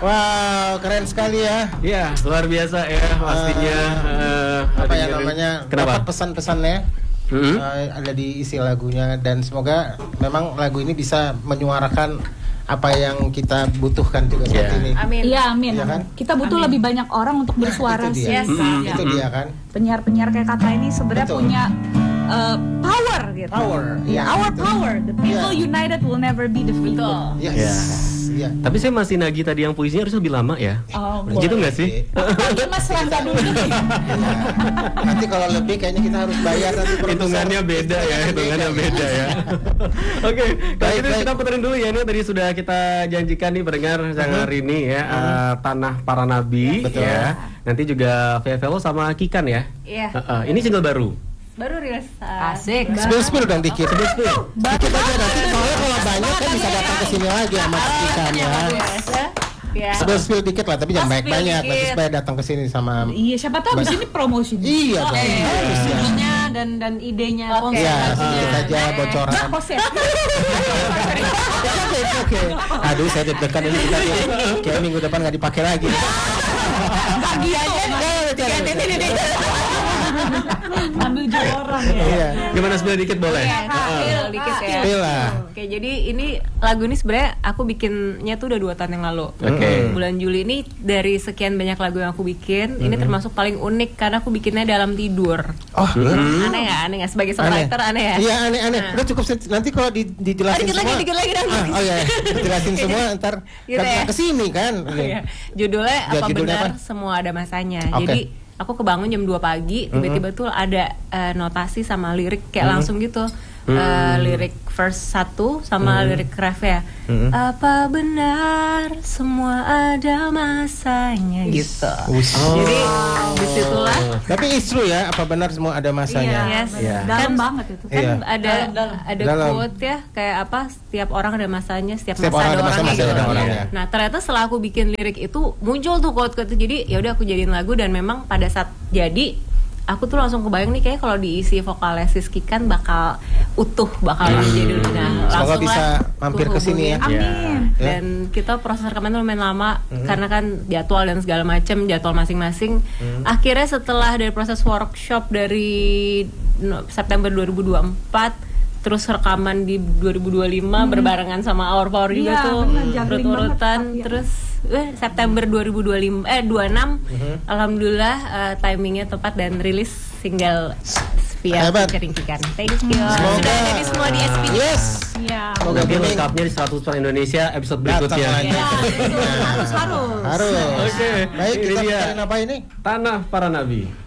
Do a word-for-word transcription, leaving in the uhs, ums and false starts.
Wow, keren sekali ya. Iya, luar biasa ya pastinya. Uh, apa ya namanya? Kenapa? Dapat pesan-pesannya mm-hmm. uh, ada di isi lagunya, dan semoga memang lagu ini bisa menyuarakan apa yang kita butuhkan juga saat yeah. ini. Amin. Iya, amin. Ya kan? Kita butuh amin. lebih banyak orang untuk bersuara nah, itu sih. dia. Yes. Mm-hmm. Itu dia kan. Penyiar-penyiar kayak Kata ini sebenarnya Betul. punya uh, power gitu. Power. Ya, Yeah, our betul. power. The people Yeah. united will never be defeated. Betul. Yes. Yeah. Yeah. Tapi saya masih nagih tadi yang puisinya harus lebih lama ya. Oh, Gitu nggak sih? Oke, Mas Rangga dulu. Ya. Nanti kalau lebih kayaknya kita harus bayar nanti. Hitungannya beda ya, hitungannya beda ya. Oke, kalau gitu kita puterin dulu ya, ini tadi sudah kita janjikan nih pendengar yang hari ini ya, uh, Tanah Para Nabi Betul. ya. Nanti juga Velo sama Kikan ya. Iya. Uh, uh, ini single baru. Baru rilis. Asik. Spill-spill dong dikit. Spill-spill. Dikit aja nanti. Soalnya kalau banyak kan bisa datang ke sini lagi sama kita ya. Ya. Spill-spill dikit lah, tapi jangan Oh, banyak-banyak spill nanti dikit. supaya datang ke sini sama. Iya, siapa tahu abis ini promosi. Iya dong. Harus ya. Judulnya dan dan idenya Oke. konsep Iya, lagunya. sedikit aja bocoran. Nah, konsep. Oke, oke. Aduh, saya deg-degan ini kita kayak minggu depan nggak dipakai lagi. Pagi aja. Ambil jual orang ya. Iya. Gimana spill dikit boleh? Iya, spill dikit ya. Spill lah. Oke, jadi ini lagu ini sebenarnya aku bikinnya tuh udah dua tahun yang lalu. Oke. Bulan Juli ini dari sekian banyak lagu yang aku bikin, ini termasuk paling unik karena aku bikinnya dalam tidur. Oh, Aneh nggak? Aneh nggak? Sebagai songwriter aneh ya? Iya, aneh-aneh. Nah. Udah cukup set- nanti kalau di, dijelasin Dikit lagi, semua. dikit lagi, dong. Ah, oh iya, dijelasin semua ntar Gitu datang ya. ke sini kan. Oh, iya. Judulnya Ya, apa judulnya benar apa? semua ada masanya. Oke. Jadi aku kebangun jam dua pagi, tiba-tiba tuh ada eh, notasi sama lirik kayak langsung gitu. Eh, lirik verse satu sama lirik ref ya. Apa benar semua ada masanya gitu. Wis. Jadi disitulah Tapi it's true ya, apa benar semua ada masanya. yes. Iya. Dalam Kan- banget itu. kan Iya. ada ada Dalam. quote ya kayak apa setiap orang ada masanya, setiap, Setiap masa orang ada ada orangnya masa, gitu. ada orangnya. Iya. Nah ternyata setelah aku bikin lirik itu muncul tuh quote-quote itu, jadi ya udah aku jadiin lagu, dan memang pada saat jadi aku tuh langsung kebayang nih kayak kalau diisi vokalnya Siski kan bakal utuh, bakal Hmm. jadi nah, Semoga langsung bisa lah mampir aku ke sini ya. hubungin. Amin. Ya. Dan kita proses rekaman tuh lumayan lama karena kan jadwal dan segala macam, jadwal masing-masing. Akhirnya setelah dari proses workshop dari no- September dua ribu dua puluh empat, terus rekaman di dua ribu dua puluh lima berbarengan sama Our Power juga Iya, tuh bener, juggling urut-urutan, banget, iya. terus eh, September dua ribu dua puluh lima eh dua puluh enam alhamdulillah eh, timingnya tepat dan rilis single via Hebat. featuring Kikan. Thank you. Semoga- Sudah ada di semua di S P D. Yes. Iya. Semoga Nanti gini lengkapnya di seratus persen Indonesia episode datang berikutnya. lagi. Ya, itu harus harus. Harus. Oke, Baik, ini kita dia. bicarain apa ini? Tanah Para Nabi.